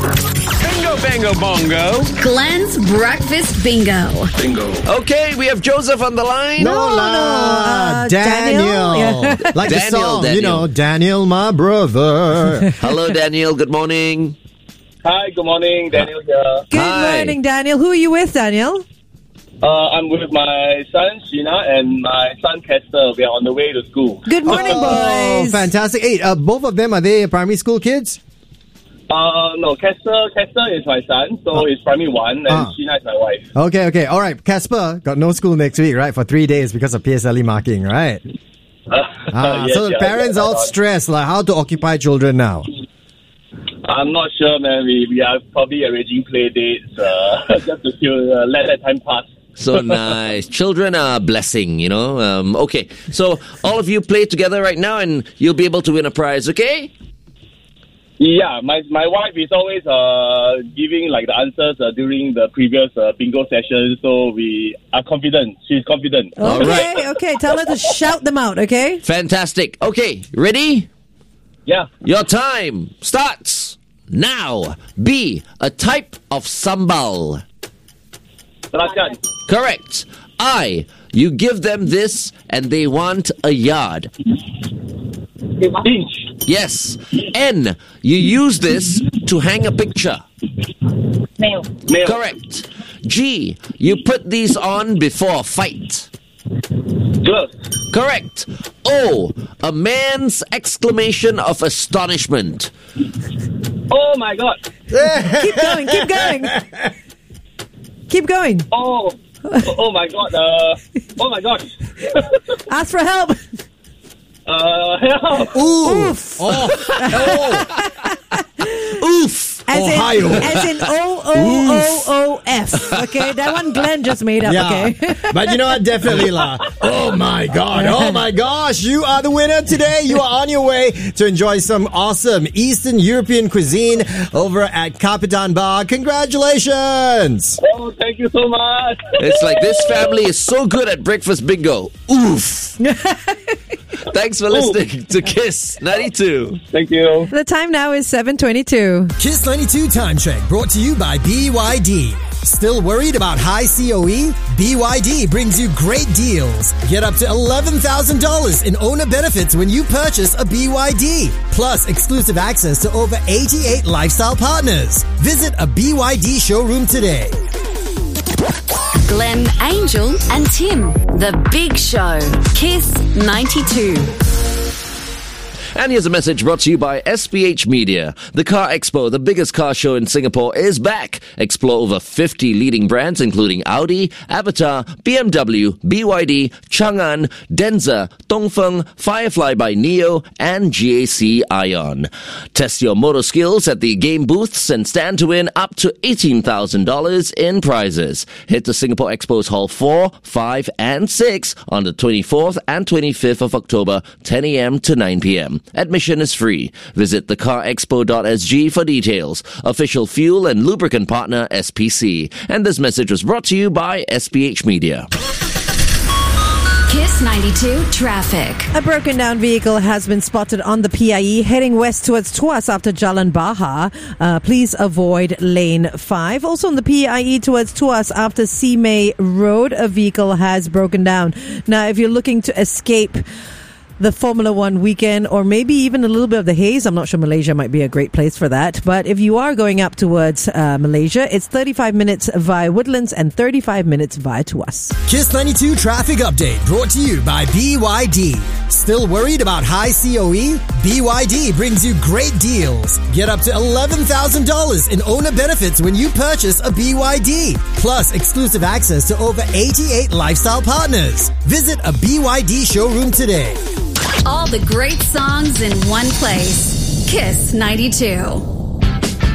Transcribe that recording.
Bingo, bango, bongo. Glenn's Breakfast Bingo. Okay, we have Joseph on the line. No, Daniel. Yeah. Like the Daniel, song, Daniel. you know, Daniel, my brother. Hello, Daniel. Good morning. Hi, good morning. Daniel here. Good Hi. morning, Daniel. Who are you with, Daniel? I'm with my son, Sheena, and my son, Kester. We are on the way to school. Good morning, Oh, boys. fantastic. Hey, both of them, are they primary school kids? No, Kester is my son, so he's primary 1, and Sheena is my wife. Okay. All right. Casper got no school next week, right? For 3 days because of PSLE marking, right? So the parents all stressed, like how to occupy children now. I'm not sure, man. We are probably arranging play dates just to let that time pass. So nice. Children are a blessing, you know. Okay, so all of you play together right now and you'll be able to win a prize, okay? Yeah, my wife is always giving like the answers during the previous bingo session, so we are confident. She's confident. Okay. Tell her to shout them out, okay? Fantastic. Okay, ready? Yeah. Your time starts now. Be a type of sambal. Belacan. Correct. I, you give them this and they want a yard. Inch. Yes. N, you use this to hang a picture. Nail. Correct. G, you put these on before a fight. Glove. Correct. O, a man's exclamation of astonishment. Oh my God. Keep going. Keep going. Oh my God. Oh my gosh. Ask for help. Help. Oof. Oof. Ohio. As in O-O-O-O-F. Okay, that one Glenn just made up, okay? But you know what? Definitely lah. Oh my God. Oh my gosh. You are the winner today. You are on your way to enjoy some awesome Eastern European cuisine over at Capitan Bar. Congratulations. Oh, thank you so much. It's like this family is so good at breakfast bingo. Oof. Thanks for listening to Kiss 92. Thank you. The time now is 7:22. Kiss 92 Time Check brought to you by BYD. Still worried about high COE? BYD brings you great deals. Get up to $11,000 in owner benefits when you purchase a BYD. Plus exclusive access to over 88 lifestyle partners. Visit a BYD showroom today. Glenn, Angel, and Tim. The Big Show. Kiss 92. And here's a message brought to you by SPH Media. The Car Expo, the biggest car show in Singapore, is back. Explore over 50 leading brands including Audi, Avatar, BMW, BYD, Chang'an, Denza, Dongfeng, Firefly by NIO, and GAC Ion. Test your motor skills at the game booths and stand to win up to $18,000 in prizes. Head to Singapore Expo's Hall 4, 5, and 6 on the 24th and 25th of October, 10 a.m. to 9 p.m. Admission is free. Visit thecarexpo.sg for details. Official fuel and lubricant partner SPC. And this message was brought to you by SPH Media. Kiss 92 traffic. A broken down vehicle has been spotted on the PIE heading west towards Tuas after Jalan Bahar. Please avoid lane 5. Also on the PIE towards Tuas after Simei Road, a vehicle has broken down. Now, if you're looking to escape the Formula One weekend, or maybe even a little bit of the haze. I'm not sure Malaysia might be a great place for that. But if you are going up towards Malaysia, it's 35 minutes via Woodlands and 35 minutes via Tuas. Kiss 92 traffic update brought to you by BYD. Still worried about high COE? BYD brings you great deals. Get up to $11,000 in owner benefits when you purchase a BYD. Plus exclusive access to over 88 lifestyle partners. Visit a BYD showroom today. All the great songs in one place. Kiss 92.